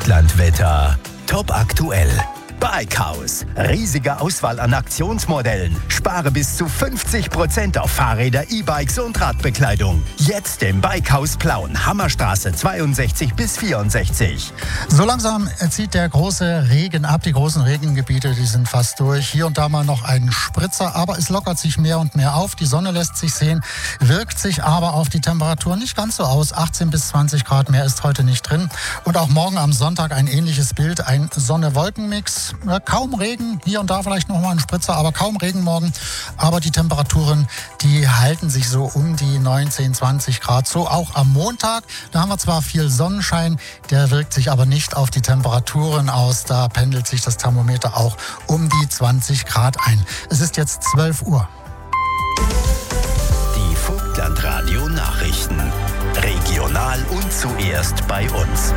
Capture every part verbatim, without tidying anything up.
Vogtlandwetter. Top aktuell. Bikehaus. Riesige Auswahl an Aktionsmodellen. Spare bis zu fünfzig Prozent auf Fahrräder, E-Bikes und Radbekleidung. Jetzt im Bikehaus Plauen. Hammerstraße zweiundsechzig bis vierundsechzig. So langsam zieht der große Regen ab. Die großen Regengebiete, die sind fast durch. Hier und da mal noch ein Spritzer, aber es lockert sich mehr und mehr auf. Die Sonne lässt sich sehen, wirkt sich aber auf die Temperatur nicht ganz so aus. achtzehn bis zwanzig Grad mehr ist heute nicht drin. Und auch morgen am Sonntag ein ähnliches Bild, ein Sonne-Wolken-Mix. Kaum Regen, hier und da vielleicht noch mal ein Spritzer, aber kaum Regen morgen. Aber die Temperaturen, die halten sich so um die neunzehn, zwanzig Grad. So auch am Montag. Da haben wir zwar viel Sonnenschein, der wirkt sich aber nicht auf die Temperaturen aus. Da pendelt sich das Thermometer auch um die zwanzig Grad ein. Es ist jetzt zwölf Uhr. Die Vogtlandradio Nachrichten. Regional und zuerst bei uns.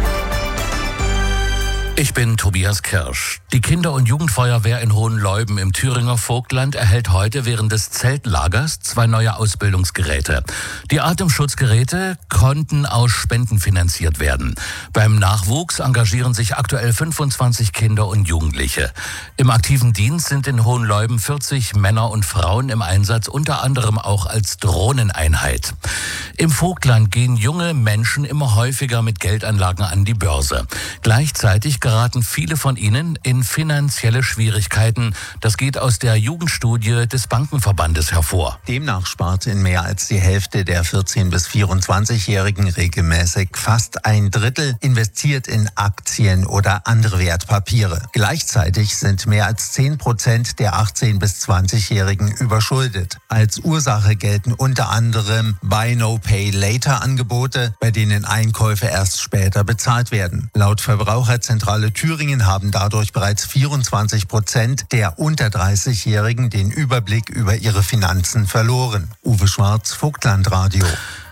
Ich bin Tobias Kirsch. Die Kinder- und Jugendfeuerwehr in Hohenleuben im Thüringer Vogtland erhält heute während des Zeltlagers zwei neue Ausbildungsgeräte. Die Atemschutzgeräte konnten aus Spenden finanziert werden. Beim Nachwuchs engagieren sich aktuell fünfundzwanzig Kinder und Jugendliche. Im aktiven Dienst sind in Hohenleuben vierzig Männer und Frauen im Einsatz, unter anderem auch als Drohneneinheit. Im Vogtland gehen junge Menschen immer häufiger mit Geldanlagen an die Börse. Gleichzeitig geraten viele von ihnen in finanzielle Schwierigkeiten. Das geht aus der Jugendstudie des Bankenverbandes hervor. Demnach spart in mehr als die Hälfte der vierzehn- bis vierundzwanzigjährigen regelmäßig. Fast ein Drittel investiert in Aktien oder andere Wertpapiere. Gleichzeitig sind mehr als zehn Prozent der achtzehn- bis zwanzigjährigen überschuldet. Als Ursache gelten unter anderem Buy-No-Pay-Later-Angebote, bei denen Einkäufe erst später bezahlt werden. Laut Verbraucherzentrale Thüringen haben dadurch bereits vierundzwanzig Prozent der unter dreißigjährigen den Überblick über ihre Finanzen verloren. Uwe Schwarz, Vogtlandradio.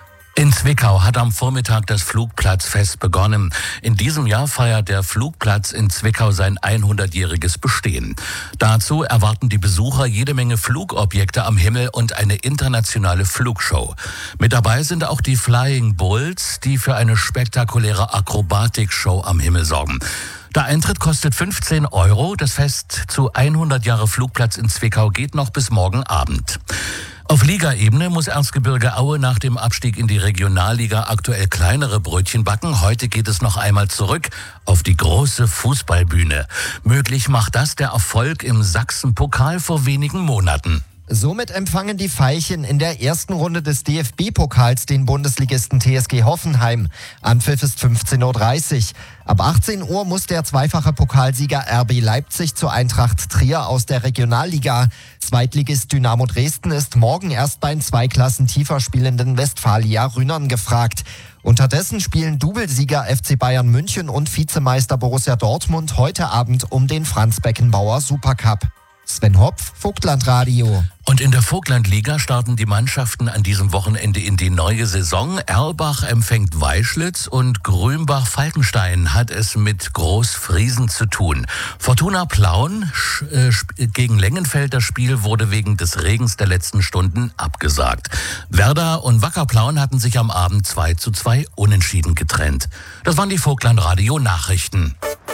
In Zwickau hat am Vormittag das Flugplatzfest begonnen. In diesem Jahr feiert der Flugplatz in Zwickau sein hundertjähriges Bestehen. Dazu erwarten die Besucher jede Menge Flugobjekte am Himmel und eine internationale Flugshow. Mit dabei sind auch die Flying Bulls, die für eine spektakuläre Akrobatikshow am Himmel sorgen. Der Eintritt kostet fünfzehn Euro. Das Fest zu hundert Jahre Flugplatz in Zwickau geht noch bis morgen Abend. Auf Ligaebene muss Erzgebirge Aue nach dem Abstieg in die Regionalliga aktuell kleinere Brötchen backen. Heute geht es noch einmal zurück auf die große Fußballbühne. Möglich macht das der Erfolg im Sachsen-Pokal vor wenigen Monaten. Somit empfangen die Veilchen in der ersten Runde des D F B-Pokals den Bundesligisten T S G Hoffenheim. Anpfiff ist fünfzehn Uhr dreißig. Ab achtzehn Uhr muss der zweifache Pokalsieger R B Leipzig zur Eintracht Trier aus der Regionalliga. Zweitligist Dynamo Dresden ist morgen erst bei zwei Klassen tiefer spielenden Westfalia Rünnern gefragt. Unterdessen spielen Doublesieger F C Bayern München und Vizemeister Borussia Dortmund heute Abend um den Franz-Beckenbauer Supercup. Sven Hopf, Vogtlandradio. Und in der Vogtlandliga starten die Mannschaften an diesem Wochenende in die neue Saison. Erlbach empfängt Weischlitz und Grünbach-Falkenstein hat es mit Großfriesen zu tun. Fortuna Plauen äh, gegen Lengenfeld, das Spiel wurde wegen des Regens der letzten Stunden abgesagt. Werder und Wacker Plauen hatten sich am Abend zwei zu zwei unentschieden getrennt. Das waren die Vogtlandradio Nachrichten.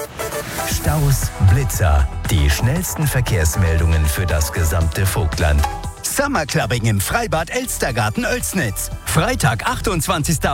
Staus, Blitzer, die schnellsten Verkehrsmeldungen für das gesamte Vogtland. Summerclubbing im Freibad Elstergarten Oelsnitz. Freitag, achtundzwanzigster